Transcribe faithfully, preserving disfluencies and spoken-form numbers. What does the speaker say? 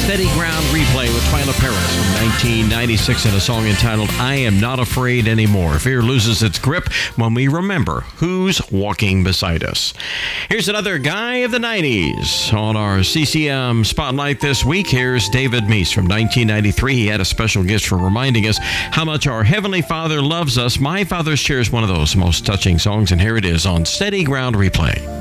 Steady Ground Replay with Twila Paris from nineteen ninety-six and a song entitled I Am Not Afraid Anymore. Fear loses its grip when we remember who's walking beside us. Here's another guy of the nineties. On our C C M Spotlight this week, here's David Meese from nineteen ninety-three. He had a special gift for reminding us how much our Heavenly Father loves us. My Father shares one of those most touching songs, and here it is on Steady Ground Replay.